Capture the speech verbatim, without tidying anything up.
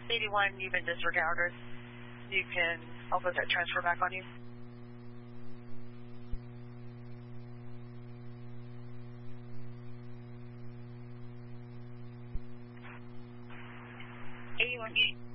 eighty-one, you've been disregarded. You can, I'll put that transfer back on you. eighty-one.